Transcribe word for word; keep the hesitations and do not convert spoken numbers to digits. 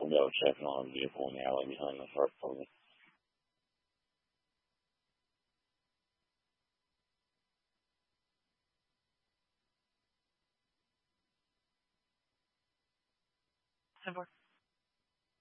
from the obsession on a vehicle in the alley behind the first building. Simple.